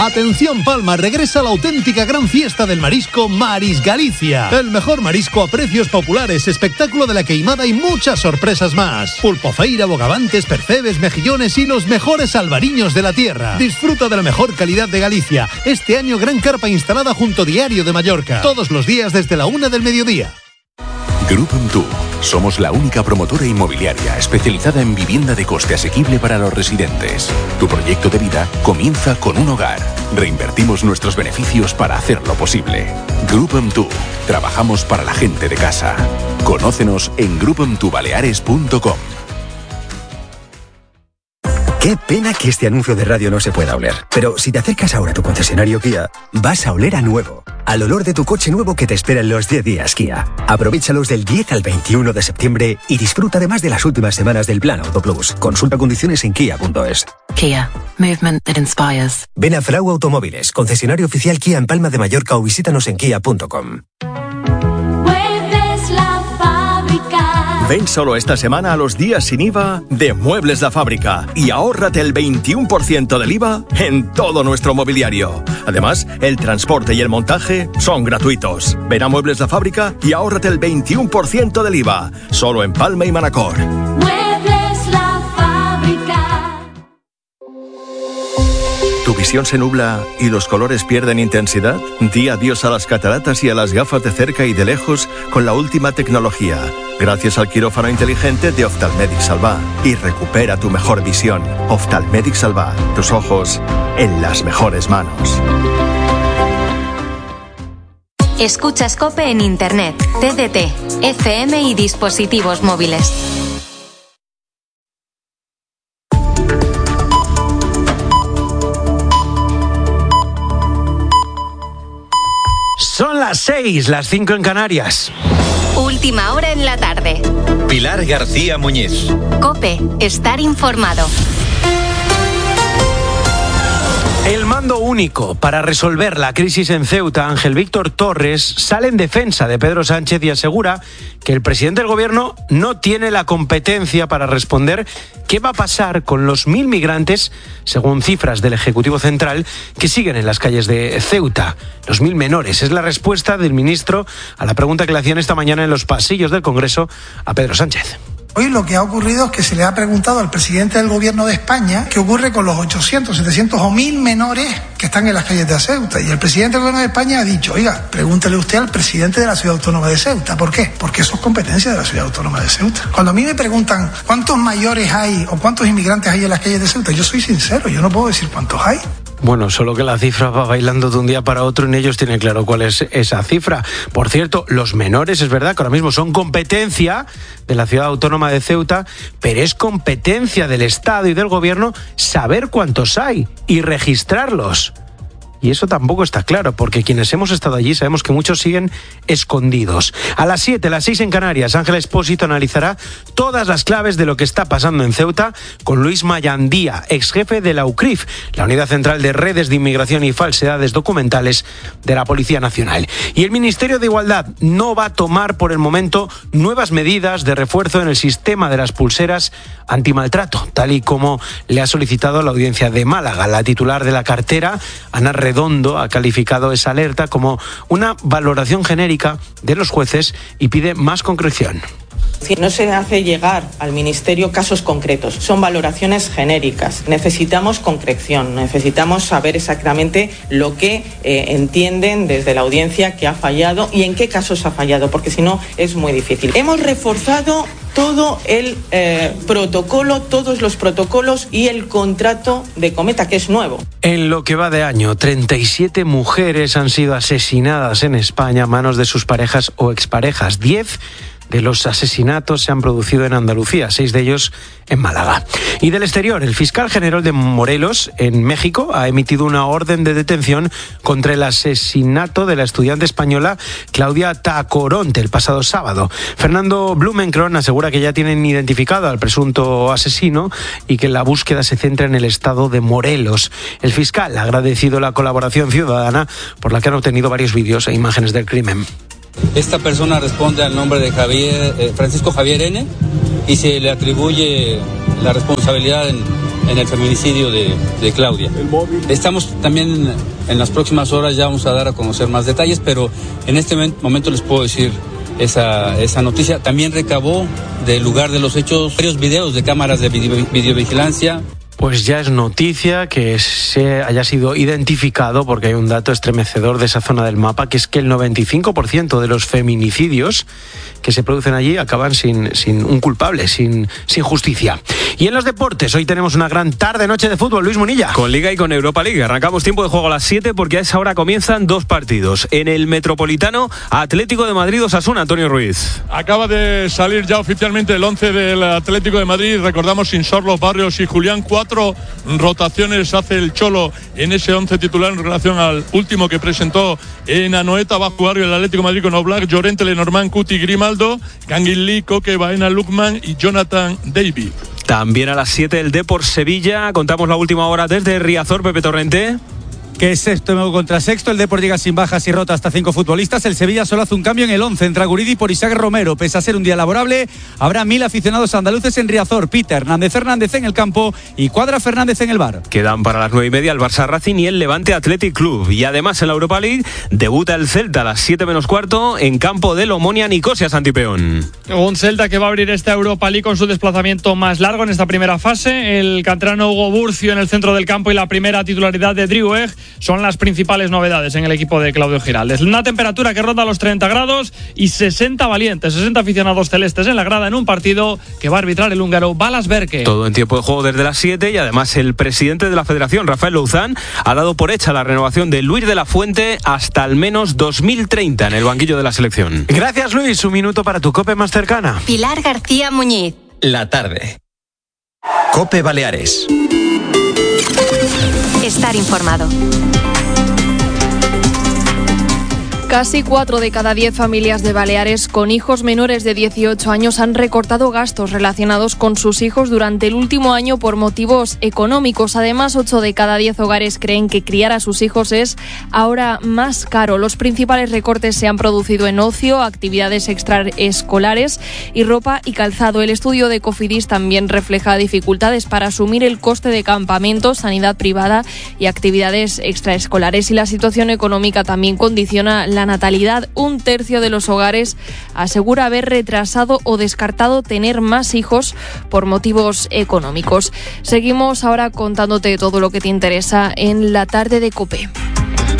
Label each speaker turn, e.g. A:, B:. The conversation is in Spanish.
A: Atención Palma, regresa la auténtica gran fiesta del marisco Maris Galicia. El mejor marisco a precios populares, espectáculo de la queimada y muchas sorpresas más. Pulpofeira, bogavantes, percebes, mejillones y los mejores albariños de la tierra. Disfruta de la mejor calidad de Galicia. Este año gran carpa instalada junto Diario de Mallorca. Todos los días desde la 1 del mediodía.
B: Grupo MTU. Somos la única promotora inmobiliaria especializada en vivienda de coste asequible para los residentes. Tu proyecto de vida comienza con un hogar. Reinvertimos nuestros beneficios para hacerlo posible. Grupo MTU. Trabajamos para la gente de casa. Conócenos en grupomtubaleares.com.
C: Qué pena que este anuncio de radio no se pueda oler. Pero si te acercas ahora a tu concesionario Kia, vas a oler a nuevo. Al olor de tu coche nuevo que te espera en los 10 días Kia. Aprovéchalos del 10 al 21 de septiembre y disfruta además de las últimas semanas del Plan Auto Plus. Consulta condiciones en kia.es.
D: Kia. Movement that inspires.
C: Ven a Frau Automóviles, concesionario oficial Kia en Palma de Mallorca o visítanos en kia.com.
E: Ven solo esta semana a los días sin IVA de Muebles La Fábrica y ahórrate el 21% del IVA en todo nuestro mobiliario. Además, el transporte y el montaje son gratuitos. Ven a Muebles La Fábrica y ahórrate el 21% del IVA, solo en Palma y Manacor.
F: Muebles La Fábrica.
E: ¿Tu visión se nubla y los colores pierden intensidad? Di adiós a las cataratas y a las gafas de cerca y de lejos con la última tecnología. Gracias al quirófano inteligente de Ophthalmedic Salva. Y recupera tu mejor visión. Ophthalmedic Salva. Tus ojos en las mejores manos.
G: Escuchas COPE en Internet, TDT, FM y dispositivos móviles.
H: Son las 6, las 5 en Canarias.
G: Última hora en la tarde.
I: Pilar García Muñiz.
G: COPE, estar informado.
H: El mando único para resolver la crisis en Ceuta, Ángel Víctor Torres, sale en defensa de Pedro Sánchez y asegura que el presidente del gobierno no tiene la competencia para responder qué va a pasar con los 1.000 migrantes, según cifras del Ejecutivo Central, que siguen en las calles de Ceuta. Los 1.000 menores. Es la respuesta del ministro a la pregunta que le hacían esta mañana en los pasillos del Congreso a Pedro Sánchez.
J: Hoy lo que ha ocurrido es que se le ha preguntado al presidente del gobierno de España qué ocurre con los 800, 700 o 1.000 menores que están en las calles de Ceuta. Y el presidente del gobierno de España ha dicho, oiga, pregúntele usted al presidente de la Ciudad Autónoma de Ceuta. ¿Por qué? Porque eso es competencia de la Ciudad Autónoma de Ceuta. Cuando a mí me preguntan cuántos mayores hay o cuántos inmigrantes hay en las calles de Ceuta, yo soy sincero, yo no puedo decir cuántos hay.
H: Bueno, solo que la cifra va bailando de un día para otro y ni ellos tienen claro cuál es esa cifra. Por cierto, los menores, es verdad que ahora mismo son competencia de la Ciudad Autónoma de Ceuta, pero es competencia del Estado y del Gobierno saber cuántos hay y registrarlos. Y eso tampoco está claro, porque quienes hemos estado allí sabemos que muchos siguen escondidos. A las 7, las 6 en Canarias, Ángela Expósito analizará todas las claves de lo que está pasando en Ceuta con Luis Mayandía, exjefe de la UCRIF, la Unidad Central de Redes de Inmigración y Falsedades Documentales de la Policía Nacional. Y el Ministerio de Igualdad no va a tomar por el momento nuevas medidas de refuerzo en el sistema de las pulseras antimaltrato, tal y como le ha solicitado la Audiencia de Málaga. La titular de la cartera, Ana Redondo, ha calificado esa alerta como una valoración genérica de los jueces y pide más concreción.
K: Si no se hace llegar al Ministerio casos concretos, son valoraciones genéricas. Necesitamos concreción, necesitamos saber exactamente lo que entienden desde la audiencia que ha fallado y en qué casos ha fallado, porque si no es muy difícil. Hemos reforzado todo el protocolo, todos los protocolos y el contrato de Cometa, que es nuevo.
H: En lo que va de año, 37 mujeres han sido asesinadas en España a manos de sus parejas o exparejas. 10 de los asesinatos se han producido en Andalucía, 6 de ellos en Málaga. Y del exterior, el fiscal general de Morelos, en México, ha emitido una orden de detención contra el asesinato de la estudiante española Claudia Tacoronte el pasado sábado. Fernando Blumenkron asegura que ya tienen identificado al presunto asesino y que la búsqueda se centra en el estado de Morelos. El fiscal ha agradecido la colaboración ciudadana por la que han obtenido varios vídeos e imágenes del crimen.
L: Esta persona responde al nombre de Francisco Javier N. y se le atribuye la responsabilidad en el feminicidio de Claudia. Estamos también, en las próximas horas ya vamos a dar a conocer más detalles, pero en este momento les puedo decir esa noticia. También recabó del lugar de los hechos varios videos de cámaras de videovigilancia.
H: Pues ya es noticia que se haya sido identificado, porque hay un dato estremecedor de esa zona del mapa, que es que el 95% de los feminicidios que se producen allí acaban sin un culpable, sin justicia. Y en los deportes, hoy tenemos una gran tarde-noche de fútbol, Luis Munilla.
M: Con Liga y con Europa League. Arrancamos tiempo de juego a las 7 porque a esa hora comienzan 2 partidos. En el Metropolitano, Atlético de Madrid, Osasuna, Antonio Ruiz.
N: Acaba de salir ya oficialmente el 11 del Atlético de Madrid. Recordamos sin Sorlos, Barrios y Julián. 4 rotaciones hace el Cholo en ese 11 titular en relación al último que presentó en Anoeta. Va a jugar el Atlético de Madrid con Oblak, Llorente, Lenormand, Cuti, Grimaldo, Canguilí, Coque, Baena, Lukman y Jonathan David.
M: También a las 7 el Depor Sevilla. Contamos la última hora desde Riazor, Pepe Torrente.
O: Que es sexto contra sexto, el Depor llega sin bajas y rota hasta 5 futbolistas. El Sevilla solo hace un cambio en el 11, entra Guridi por Isaac Romero. Pese a ser un día laborable, habrá 1000 aficionados andaluces en Riazor. Peter Hernández en el campo y Cuadra Fernández en el bar.
M: Quedan para las 9:30 el Barça Racing y el Levante Athletic Club. Y además en la Europa League debuta el Celta a las 7 menos cuarto en campo del Omonia Nicosia Santipeón.
P: Un Celta que va a abrir esta Europa League con su desplazamiento más largo en esta primera fase. El canterano Hugo Burcio en el centro del campo y la primera titularidad de Drieu son las principales novedades en el equipo de Claudio Giraldes. Una temperatura que ronda los 30 grados y 60 valientes, 60 aficionados celestes en la grada en un partido que va a arbitrar el húngaro Balázs Berke.
M: Todo en tiempo de juego desde las 7 y además el presidente de la Federación, Rafael Louzán, ha dado por hecha la renovación de Luis de la Fuente hasta al menos 2030 en el banquillo de la selección.
H: Gracias, Luis. Un minuto para tu COPE más cercana.
G: Pilar García Muñiz.
I: La tarde.
C: COPE Baleares.
G: Estar informado.
Q: Casi 4 de cada 10 familias de Baleares con hijos menores de 18 años han recortado gastos relacionados con sus hijos durante el último año por motivos económicos. Además, 8 de cada 10 hogares creen que criar a sus hijos es ahora más caro. Los principales recortes se han producido en ocio, actividades extraescolares y ropa y calzado. El estudio de Cofidis también refleja dificultades para asumir el coste de campamentos, sanidad privada y actividades extraescolares. Y la situación económica también condiciona la natalidad. Un tercio de los hogares asegura haber retrasado o descartado tener más hijos por motivos económicos. Seguimos ahora contándote todo lo que te interesa en la tarde de COPE.